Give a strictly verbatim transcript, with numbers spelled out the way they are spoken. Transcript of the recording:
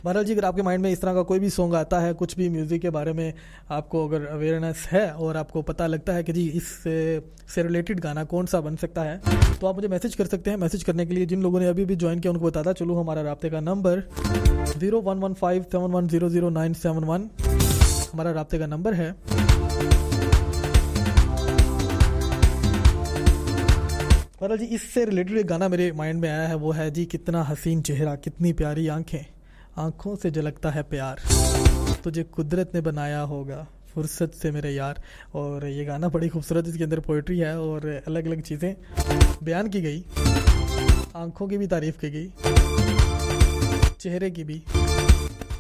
बहरहाल जी, अगर आपके माइंड में इस तरह का कोई भी सॉन्ग आता है, कुछ भी म्यूज़िक के बारे में आपको अगर अवेयरनेस है और आपको पता लगता है कि जी इससे से रिलेटेड गाना कौन सा बन सकता है, तो आप मुझे मैसेज कर सकते हैं। मैसेज करने के लिए जिन लोगों ने अभी भी ज्वाइन किया उनको बताता चलो हमारा राब्ते का number zero one one five seven one zero zero nine seven one हमारा राब्ते का नंबर है। बहरहाल जी, इससे रिलेटेड एक गाना मेरे माइंड में आया है, वो है जी कितना हसीन चेहरा कितनी प्यारी आंखें, आंखों से झलकता है प्यार, तुझे कुदरत ने बनाया होगा फुर्सत से मेरे यार। और ये गाना बड़ी खूबसूरत, इसके अंदर पोइट्री है और अलग अलग चीज़ें बयान की गई, आंखों की भी तारीफ की गई, चेहरे की भी।